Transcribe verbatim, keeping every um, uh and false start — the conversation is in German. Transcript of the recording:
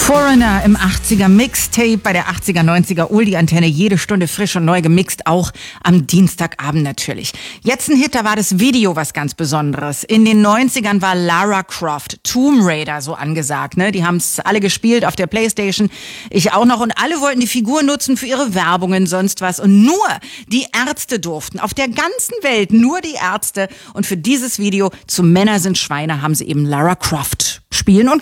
Foreigner im achtziger Mixtape bei der achtziger, neunziger Oldie-Antenne, jede Stunde frisch und neu gemixt, auch am Dienstagabend natürlich. Jetzt ein Hit, da war das Video was ganz Besonderes. In den neunzigern war Lara Croft, Tomb Raider so angesagt, ne? Die haben es alle gespielt auf der Playstation, ich auch noch, und alle wollten die Figur nutzen für ihre Werbungen, sonst was, und nur die Ärzte durften, auf der ganzen Welt nur die Ärzte, und für dieses Video zu Männer sind Schweine haben sie eben Lara Croft spielen und